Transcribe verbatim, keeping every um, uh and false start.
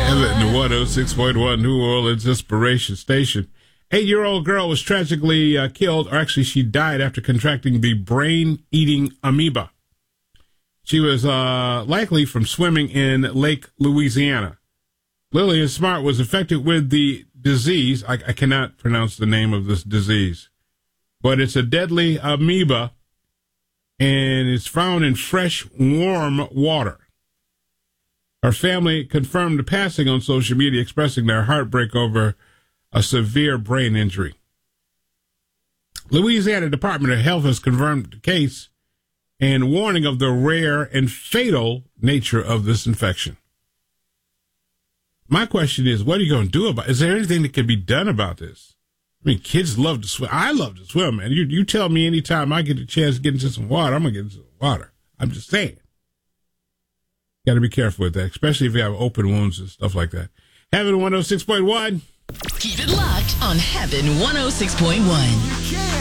Heaven one oh six point one, New Orleans Inspiration Station. Eight-year-old girl was tragically uh, killed, or actually she died after contracting the brain-eating amoeba. She was uh, likely from swimming in Lake Louisiana. Lillian Smart was infected with the disease. I, I cannot pronounce the name of this disease, but it's a deadly amoeba, and it's found in fresh, warm water. Her family confirmed the passing on social media, expressing their heartbreak over a severe brain injury. Louisiana Department of Health has confirmed the case and warning of the rare and fatal nature of this infection. My question is, what are you going to do about it? Is there anything that can be done about this? I mean, kids love to swim. I love to swim, man. You, you tell me anytime I get a chance to get into some water, I'm going to get into some water. I'm just saying. Got to be careful with that, especially if you have open wounds and stuff like that. Heaven one oh six point one. Keep it locked on Heaven one oh six point one.